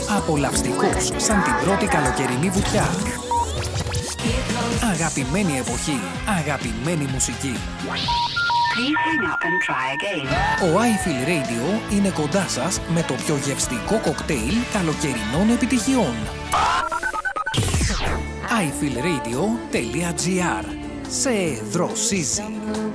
Απολαυστικός σαν την πρώτη καλοκαιρινή βουτιά. Αγαπημένη εποχή, αγαπημένη μουσική. Ο iFeel Radio είναι κοντά σας με το πιο γευστικό κοκτέιλ καλοκαιρινών επιτυχιών. iFeelRadio.gr. Σε δροσίζει.